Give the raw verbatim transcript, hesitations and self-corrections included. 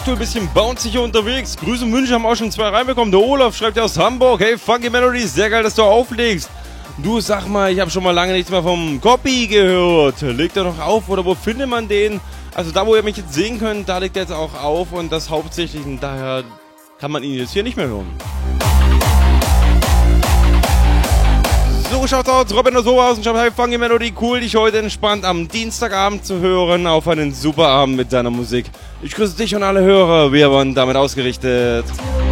aktuell ein bisschen bouncy hier unterwegs. Grüße und Wünsche haben auch schon zwei reinbekommen. Der Olaf schreibt ja aus Hamburg. Hey, Funky Melodies, sehr geil, dass du auflegst. Du, sag mal, ich habe schon mal lange nichts mehr vom Copy gehört. Legt er noch auf oder wo findet man den? Also da, wo ihr mich jetzt sehen könnt, da legt er jetzt auch auf und das hauptsächlich. Und daher kann man ihn jetzt hier nicht mehr hören. So schaut's aus, Robin oder so aus und schreibt, hey, Funky Melody, cool, dich heute entspannt am Dienstagabend zu hören. Auf einen super Abend mit deiner Musik. Ich grüße dich und alle Hörer, wir waren damit ausgerichtet.